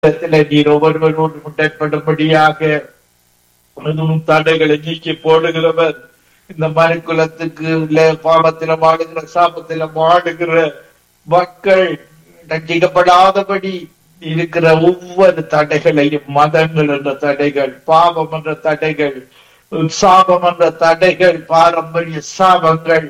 நீர் ஒவ்வொருவரோடு முட்டைப்படும்படியாக தடைகளை நீக்கி போடுகிறவர். இந்த மனுக்குலத்துக்கு பாவத்தில வாடுகிற சாபத்தில வாடுகிற மக்கள் ரட்சிக்கப்படாதபடி இருக்கிற ஒவ்வொரு தடைகளையும், மதங்கள் என்ற தடைகள், பாவம் என்ற தடைகள், சாபம் என்ற தடைகள், பாரம்பரிய சாபங்கள்,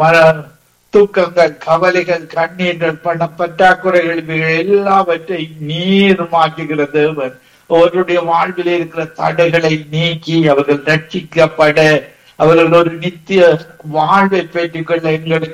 துக்கங்கள், கவலைகள், கண்ணீர்கள், பண பற்றாக்குறைகள், எல்லாவற்றையும் நீர் மாற்றுகிற தேவன். அவருடைய வாழ்வில் இருக்கிற தடைகளை நீக்கி அவர்கள் ரட்சிக்கப்பட, அவர்கள் ஒரு நித்திய வாழ்வை பெற்றுக்கொள்ள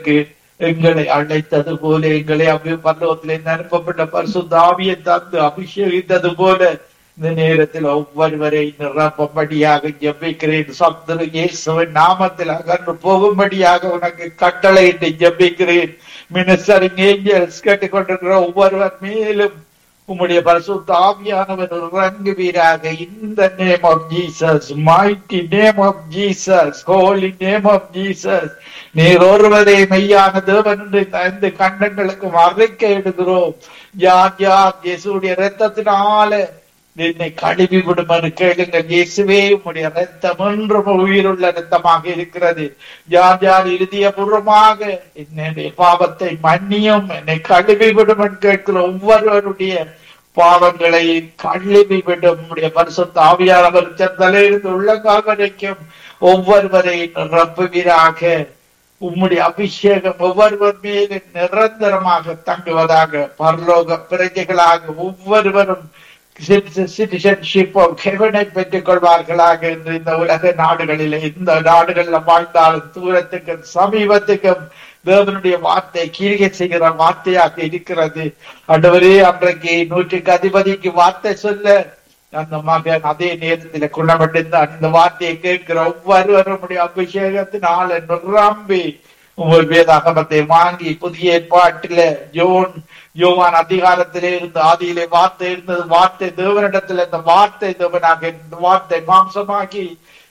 எங்களை அழைத்தது போல, எங்களை பரலோகத்திலே அனுப்பப்பட்ட பரிசுத்த ஆவியை தந்து அபிஷேகித்தது போல இந்த நேரத்தில் ஒவ்வொருவரை நிரப்பும்படியாக ஜெபிக்கிறேன். சத்துரு இயேசுவின் நாமத்தில் அகன்று போகும்படியாக உனக்கு கட்டளையிட்டு ஜெபிக்கிறேன். மினிஸ்டரிங் ஏஞ்சல்ஸ் கேட்டுக்கொண்டிருக்கிற ஒவ்வொருவர் மேலும் உம்முடைய பரிசுத்த ஆவியானவர் இறங்குவீராக. In the name of Jesus, mighty name of Jesus, holy name of Jesus. நீர் ஒருவரே மெய்யான தேவன் என்று இந்த கண்டங்களுக்கு அறிக்கை எடுக்கிறோம். யார் இயேசுடைய இரத்தத்தினால என்னை கழுவி விடும் என்று கேளுங்கள். இயேசுவே, உம்முடைய இரத்தம் என்றும் உயிருள்ள இரத்தமாக இருக்கிறது. யார் இருதயபூர்வமாக என்னுடைய பாவத்தை மன்னியும், என்னை கழுவி விடும் என்று கேட்கிற ஒவ்வொருவருடைய பாவங்களை கழுவி விடும். உம்முடைய பரிசுத்த ஆவியானவர் தலையிலிருந்து உள்ளங்கால் வரைக்கும் ஒவ்வொருவரை நிரப்புவீராக. உம்முடைய அபிஷேகம் ஒவ்வொருவர் மீது நிரந்தரமாக தங்குவதாக. பரலோக பிரஜைகளாக ஒவ்வொருவரும் சிட்டிசன்ஷிப் ஆஃப் ஹெவனை பெற்றுக் கொள்வார்களாக என்று இந்த உலக நாடுகளில், இந்த நாடுகளில் வாழ்ந்தாலும் தூரத்துக்கும் சமீபத்துக்கும் தேவனுடைய வார்த்தை கீழே செய்கிற வார்த்தையாக இருக்கிறது. ஆண்டவரே, அன்றைக்கு 100க்கு அதிபதிக்கு வார்த்தை சொல்ல அந்த மகன் அதே நேரத்தில் குணமடைந்த அந்த வார்த்தையை கேட்கிற ஒவ்வொருவரும் அபிஷேகத்தினால நிரம்பி உங்கள் வேதாகமத்தை வாங்கி புதிய ஏற்பாட்டில யோவான் அதிகாரத்திலே இருந்து ஆதியிலே வார்த்தை இருந்தது, வார்த்தை தேவனிடத்துல, இந்த வார்த்தை தேவனாக, இந்த வார்த்தை மாம்சமாகி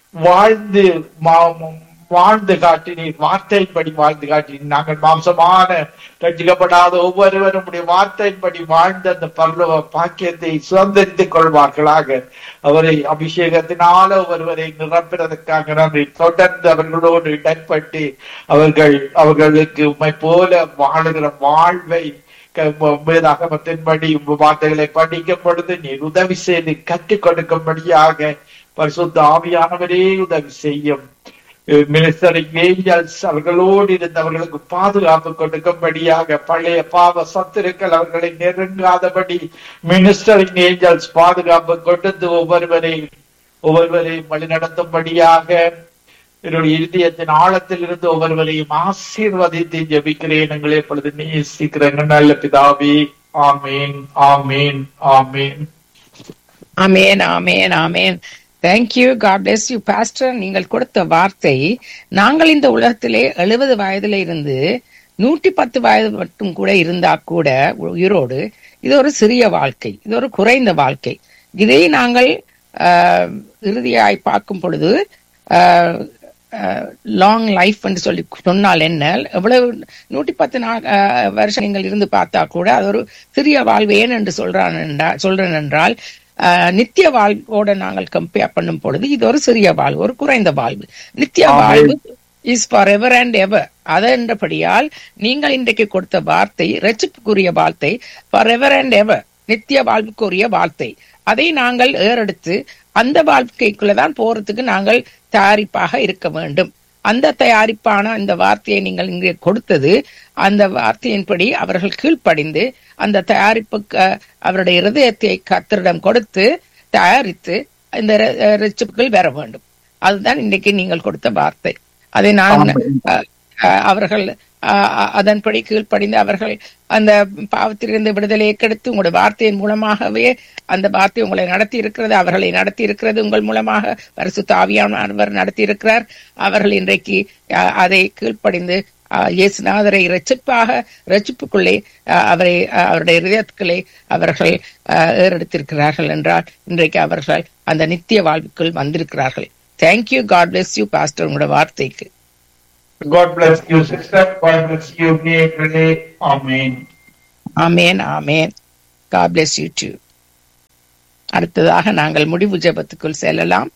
வாழ்ந்து காட்டினீர். வார்த்தையின்படி வாழ்ந்து காட்டினீர். நாங்கள் மாம்சமான ரட்சிக்கப்படாத ஒவ்வொருவரும் வார்த்தையின்படி வாழ்ந்த அந்த பரலோக பாக்கியத்தை சுதந்திரித்துக் கொள்வார்களாக. அவரை அபிஷேகத்தினால ஒருவரை நிரப்புறதற்காக நன்றி. தொடர்ந்து அவர்களோடு இடப்பட்டு அவர்களுக்கு உம்மை போல வாழுகிற வாழ்வை வேதாகமத்தின்படி வார்த்தைகளை படிக்கும் பொழுது நீர் உதவி செய்து கற்றுக் கொடுக்கும்படியாக பரிசுத்த ஆவியானவரே உதவி செய்யும். மினிஸ்டரிங் ஏஞ்சல்ஸ் அவர்களோடு இருந்தவர்களுக்கு பாதுகாப்பு கொடுக்கும்படியாக, பழைய பாவ சத்துருக்கள் அவர்களை நெருங்காதபடி மினிஸ்டரிங் ஏஞ்சல்ஸ் பாதுகாப்பு கொடுத்து ஒவ்வொருவரையும் வழிநடத்தும்படியாக என்னுடைய இருதயத்தின் ஆழத்தில் இருந்து ஒவ்வொருவரையும் ஆசீர்வதித்து ஜெபிக்கிறேன். எங்களை எப்பொழுது நேசிக்கிறேன் நல்ல பிதாவே. ஆமேன், ஆமேன், ஆமேன், ஆமேன், ஆமேன், ஆமேன். Thank you. God bless you pastor. நீங்கள் கொடுத்த வார்த்தை, நாங்கள் இந்த உலகத்திலே 70 வயதுல இருந்து 110 வயது மட்டும் கூட இருந்தா கூட உயிரோடு, இது ஒரு சிறிய வாழ்க்கை, இது ஒரு குறைந்த வாழ்க்கை. இதை நாங்கள் இறுதியாய் பார்க்கும் பொழுது லாங் லைஃப் என்று சொல்லி சொன்னால் என்ன, எவ்வளவு 110 வருஷம் நீங்கள் இருந்து பார்த்தா கூட அது ஒரு சிறிய வாழ்வு. ஏன் என்று சொல்றேன் என்றால், நித்திய வாழ்வோட நாங்கள் கம்பேர் பண்ணும் பொழுது இது ஒரு சிறிய வாழ்வு, ஒரு குறைந்த வாழ்வு. நித்திய வாழ்வு இஸ் ஃபார் எவர் அண்ட் எவர். அதென்றபடியால் நீங்கள் இன்றைக்கு கொடுத்த வார்த்தை ரட்சிப்புக்குரிய வார்த்தை, ஃபார் எவர் அண்ட் எவர், நித்திய வாழ்வுக்குரிய வார்த்தை. அதை நாங்கள் ஏறெடுத்து அந்த வாழ்க்கைக்குள்ளதான் போறதுக்கு நாங்கள் தயாரிப்பாக இருக்க வேண்டும். அந்த தயாரிப்பான அந்த வார்த்தையை நீங்கள் இங்கே கொடுத்தது, அந்த வார்த்தையின்படி அவர்கள் கீழ்ப்படிந்து அந்த தயாரிப்புக்கு அவருடைய இருதயத்தை கர்த்தரிடம் கொடுத்து தயாரித்து இந்த ரட்சிப்புகள் பெற வேண்டும். அதுதான் இன்றைக்கு நீங்கள் கொடுத்த வார்த்தை. அதை நான் அவர்கள் அதன்படி கீழ்ப்படிந்து அவர்கள் அந்த பாவத்திலிருந்து விடுதலையை கெடுத்து உங்களுடைய வார்த்தையின் மூலமாகவே அந்த வார்த்தை உங்களை நடத்தி இருக்கிறது, அவர்களை நடத்தி இருக்கிறது. உங்கள் மூலமாக பரிசுத்த ஆவியானவர் நடத்தி இருக்கிறார். அவர்கள் இன்றைக்கு அதை கீழ்ப்படிந்து இயேசுநாதரை ரட்சிப்புக்குள்ளே அவருடைய இதயத்துக்களே அவர்கள் ஏறெடுத்திருக்கிறார்கள் என்றால் இன்றைக்கு அவர்கள் அந்த நித்திய வாழ்வுக்குள் வந்திருக்கிறார்கள். Thank you. God bless you pastor, உங்களோட வார்த்தைக்கு. God bless you, sister. God bless you. Amen. Amen. Amen. God bless you too. அடுத்ததாக நாங்கள் முடிவு ஜெபத்துக்குள் செல்லலாம்.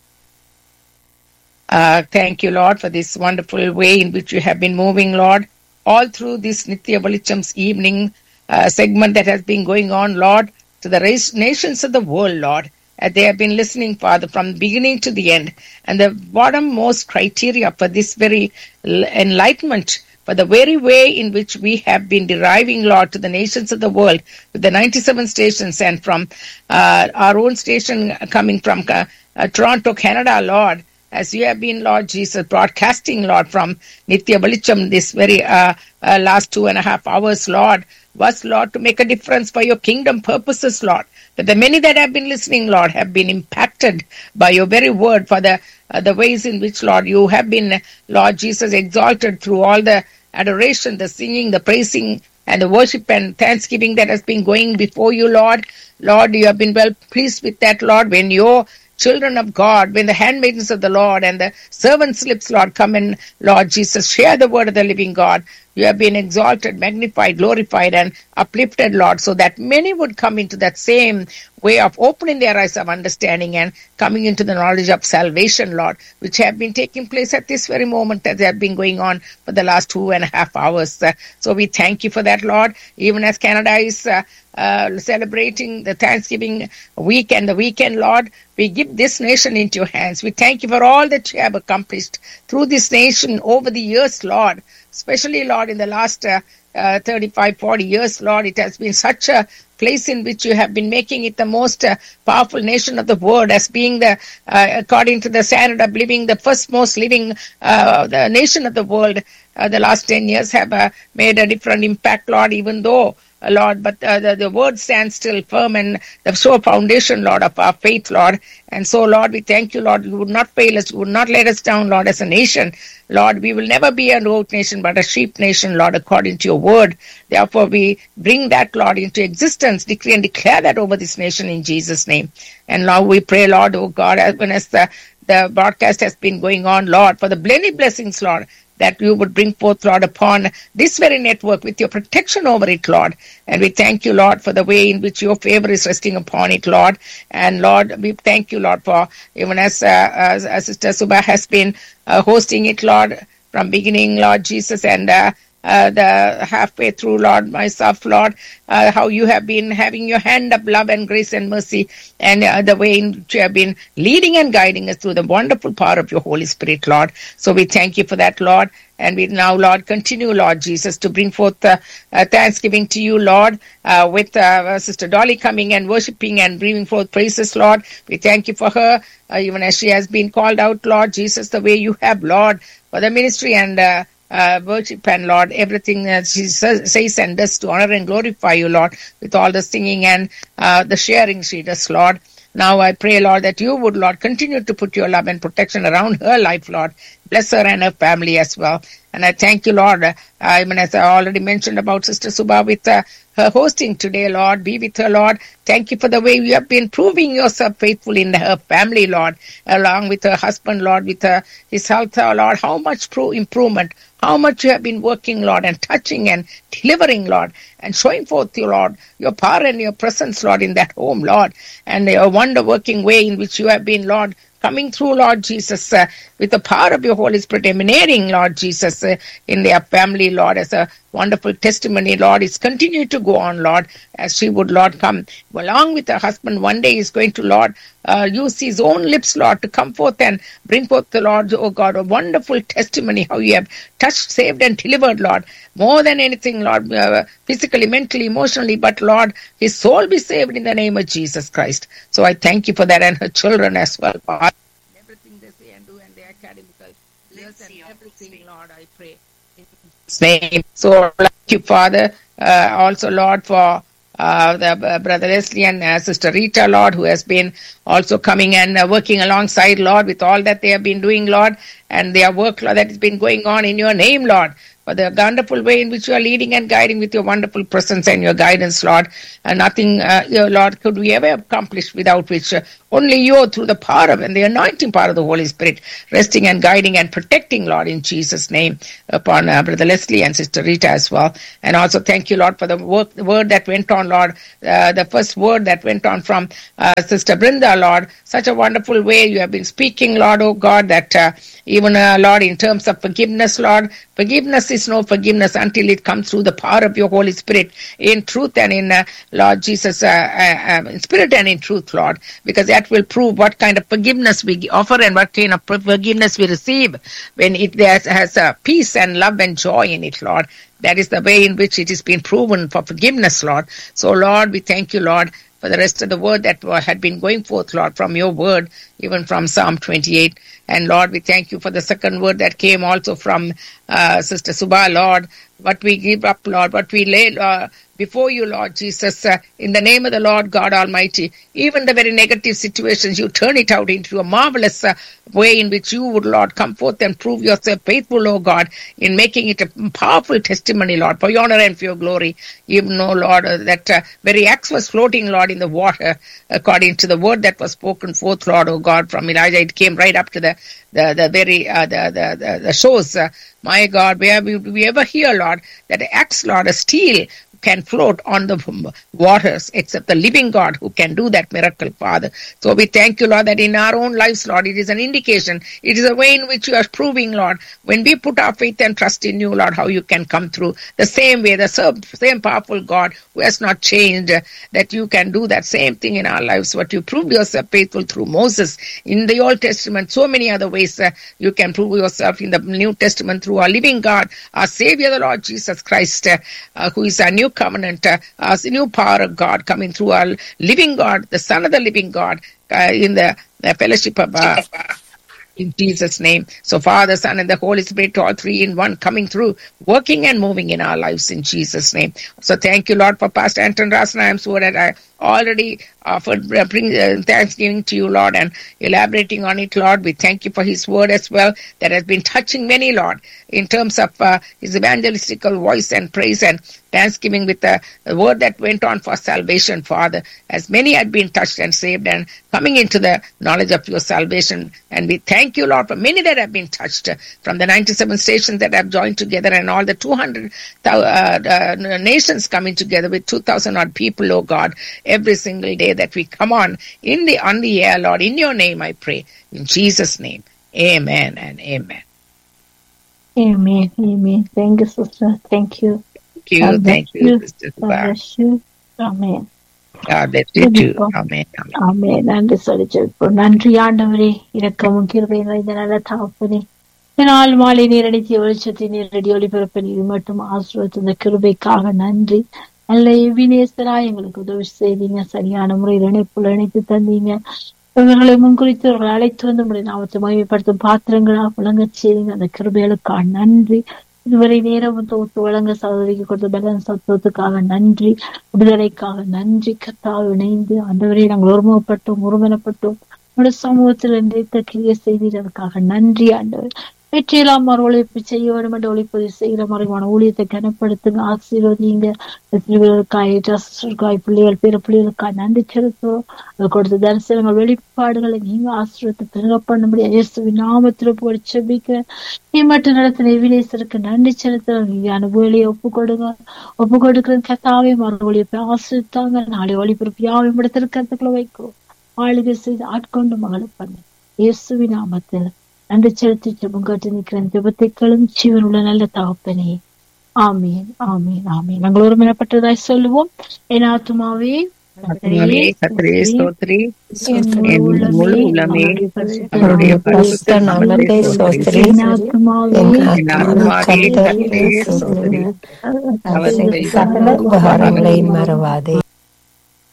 Thank you, Lord, for this wonderful way in which you have been moving, Lord, all through this Nitya Velicham's evening segment that has been going on, Lord, to the nations of the world, Lord, as they have been listening, Father, from the beginning to the end. And the bottommost criteria for this very enlightenment, for the very way in which we have been deriving, Lord, to the nations of the world, with the 97 stations and from our own station coming from Toronto, Canada, Lord, as you have been, Lord Jesus, broadcasting, Lord, from Nitya Velicham this very last 2.5 hours, Lord, was, Lord, to make a difference for your kingdom purposes, Lord. That the many that have been listening, Lord, have been impacted by your very word, for the ways in which, Lord, you have been, Lord Jesus, exalted through all the adoration, the singing, the praising, and the worship and thanksgiving that has been going before you, Lord. Lord, you have been well pleased with that, Lord, when your children of God, when the handmaidens of the Lord and the servants' lips, Lord, come and, Lord Jesus, share the word of the living God. You have been exalted, magnified, glorified, and uplifted, Lord, so that many would come into that same way of opening their eyes of understanding and coming into the knowledge of salvation, Lord, which have been taking place at this very moment as they have been going on for the last 2.5 hours. So we thank you for that, Lord, even as Canada is celebrating the Thanksgiving week and the weekend, Lord. We give this nation into your hands. We thank you for all that you have accomplished through this nation over the years, Lord, especially, Lord, in the last 35, 40 years, Lord. It has been such a place in which you have been making it the most powerful nation of the world, as being the, according to the standard of living, the first most living the nation of the world. The last 10 years have made a different impact, Lord, even though, Lord, but the word stands still firm and the sure foundation, Lord, of our faith, Lord. And so, Lord, we thank you, Lord, you would not fail us, you would not let us down, Lord, as a nation. Lord, we will never be a goat nation, but a sheep nation, Lord, according to your word. Therefore, we bring that, Lord, into existence, decree and declare that over this nation in Jesus' name. And Lord, we pray, Lord, oh God, even as the broadcast has been going on, Lord, for the many blessings, Lord, that you would bring forth, Lord, upon this very network with your protection over it, Lord. And we thank you, Lord, for the way in which your favor is resting upon it, Lord. And Lord, we thank you, Lord, for even as Sister Subha has been hosting it, Lord, from beginning, Lord Jesus, and the halfway through, Lord, myself, Lord, how you have been having your hand of love and grace and mercy, and the way in which you have been leading and guiding us through the wonderful power of your Holy Spirit, Lord. So we thank you for that, Lord. And we now, Lord, continue, Lord Jesus, to bring forth thanksgiving to you, Lord, with Sister Dolly coming and worshiping and bringing forth praises, Lord. We thank you for her, even as she has been called out, Lord Jesus, the way you have, Lord, for the ministry and worship and, Lord, everything that she says and does to honor and glorify you, Lord, with all the singing and the sharing she does, Lord. Now I pray, Lord, that you would, Lord, continue to put your love and protection around her life, Lord. Bless her and her family as well. And I thank you, Lord, even as I already mentioned about Sister Subha with her hosting today, Lord. Be with her, Lord. Thank you for the way you have been proving yourself faithful in her family, Lord, along with her husband, Lord, with his health, Lord. How much improvement, how much you have been working, Lord, and touching and delivering, Lord, and showing forth, you, Lord, your power and your presence, Lord, in that home, Lord, and your wonder-working way in which you have been, Lord, coming through, Lord Jesus, with the power of your Holy Spirit emanating, Lord Jesus, in their family, Lord, as a wonderful testimony, Lord, is continue to go on, Lord, as she would, Lord, come along with her husband. One day is going to, Lord, use his own lips, Lord, to come forth and bring forth the Lord, oh God, a wonderful testimony, how you have touched, saved, and delivered, Lord, more than anything, Lord, physically, mentally, emotionally, but, Lord, his soul be saved in the name of Jesus Christ. So I thank you for that, and her children as well, Father. Everything they say and do, and their academical years and everything, Lord, I pray in Jesus' name. So thank you, Father, also, Lord, for the Brother Leslie and Sister Rita, Lord, who has been also coming and working alongside, Lord, with all that they have been doing, Lord, and their work, Lord, that has been going on in your name, Lord. for the wonderful way in which you are leading and guiding with your wonderful presence and your guidance, Lord. And nothing, Lord, could we ever accomplish without which only you, through the power of and the anointing power of the Holy Spirit, resting and guiding and protecting, Lord, in Jesus' name, upon Brother Leslie and Sister Rita as well. And also thank you, Lord, for the word that went on, Lord, the first word that went on from Sister Brenda, Lord. Such a wonderful way you have been speaking, Lord, oh God, that even, Lord, in terms of forgiveness, Lord, forgiveness is no forgiveness until it comes through the power of your Holy Spirit in truth and in, Lord Jesus, in spirit and in truth, Lord, because that will prove what kind of forgiveness we offer and what kind of forgiveness we receive when it has peace and love and joy in it, Lord. That is the way in which it has been proven for forgiveness, Lord. So, Lord, we thank you, Lord, for the rest of the word that had been going forth, Lord, from your word, even from Psalm 28. And, Lord, we thank you for the second word that came also from Sister Subha, Lord. What we give up, Lord, what we lay before you, Lord Jesus, in the name of the Lord God Almighty. Even the very negative situations, you turn it out into a marvelous way in which you would, Lord, come forth and prove yourself faithful, O God, in making it a powerful testimony, Lord, for your honor and for your glory. Even though, Lord, that very axe was floating, Lord, in the water, according to the word that was spoken forth, Lord, O God, from Elijah. It came right up to the shores. My God, where we ever hear, Lord, that the axe, Lord, a steel can float on the waters, except the living God who can do that miracle, Father. So we thank you, Lord, that in our own lives, Lord, it is an indication. It is a way in which you are proving, Lord, when we put our faith and trust in you, Lord, how you can come through the same way, the same powerful God who has not changed, that you can do that same thing in our lives. What you proved yourself faithful through Moses in the Old Testament, so many other ways you can prove yourself in the New Testament through our living God, our Savior, the Lord Jesus Christ, who is our new covenant, as new power of God coming through our living God, the Son of the living God, in the fellowship of in Jesus' name. So Father, Son, and the Holy Spirit, all three in one, coming through, working and moving in our lives in Jesus' name. So thank you, Lord, for Pastor Anton Rasnaim's word that I already offered, bring thanksgiving to you, Lord, and elaborating on it, Lord. We thank you for his word as well, that has been touching many, Lord, in terms of his evangelistical voice and praise and thanksgiving with the word that went on for salvation, Father, as many had been touched and saved and coming into the knowledge of your salvation. And we thank you, Lord, for many that have been touched from the 97 stations that have joined together and all the 200 nations coming together with 2,000 odd people, oh God, every single day that we come on the air, Lord. In your name I pray. In Jesus' name. Amen and amen. Amen. Amen. Thank you, sister. Thank you. Thank you, Sister God bless you. Amen. God bless you too. Amen. Amen. நன்றி சொல்லி ஜெபிப்போம். நன்றி ஆண்டவரே, இரக்கமும் கிருபையும் நிறைந்த நல்ல தகப்பனே, இதனால் மாலை நேரடித்த வெளிச்சத்தை நேரடி ஒளிபரப்பில் இது மட்டும் ஆசீர்வதித்த இந்த கிருபைக்காக நன்றி. நல்ல எபினேசரா எங்களுக்கு உதவி செய்தீங்க, சரியான முறையில் இணைப்புல இணைத்து தந்தீங்க. இவர்களை முன்குறித்து அவர்களை அழைத்து வந்து உங்களுடைய நாமத்தை மகிமைப்படுத்தும் பாத்திரங்களாக விளங்க செய்தீங்க. அந்த கிருபைகளுக்காக நன்றி. இதுவரை நேரம் தொகுத்து வழங்க சகோதரிக்கு கொடுத்த பலன் சத்துவத்துக்காக நன்றி. விடுதலைக்காக நன்றி. கர்த்தாவோடு இணைந்து ஆண்டவரை நாங்கள் ஒருமனப்பட்டோம் உங்களுடைய சமூகத்தில் நினைத்த கிரியை செய்ததற்காக நன்றி ஆண்டவர். வெற்றியெல்லாம் மறு ஒழிப்பு செய்ய வேண்டும் என்று ஒழிப்பதை செய்கிற மறைவான ஊழியத்தை கனப்படுத்துங்க, ஆசீர்வதிங்க. பிள்ளைகள் பிற பிள்ளைகளுக்காக நன்றி செலுத்துவோம். அது கொடுத்த தரிசனங்கள் வெளிப்பாடுகளை நீங்க ஆசீர்வத்தை பெருக பண்ணும்படி இயேசுவின் நாமத்தில் போய் செபிக்கிறேன். நீ மட்டும் நடத்தின எவினேசருக்கு நன்றி செலுத்துறோம். நீங்க அனுபவலையை ஒப்பு கொடுக்கிற கத்தாவே மறு ஒழிப்பை ஆசிரித்தாங்க. நாளை ஒளிபரப்பு யாவையும் இடத்திற்கத்துக்குள்ள வைக்கிறோம். ஆளுகை செய்து ஆட்கொண்டு மகளை பண்ணு இயேசுவின் நாமத்தில் நன்றி செலுத்தி ஜெபம் கேட்டு நிற்கிறேன். ஜெபத்தைக்களும் ஜீவனுள்ள நல்ல தகப்பனே. ஆமீன், ஆமீன், ஆமீன். நாங்கள் ஒருமனப்பட்டதாய் சொல்லுவோம். என் ஆத்துமாவே மறவாதே.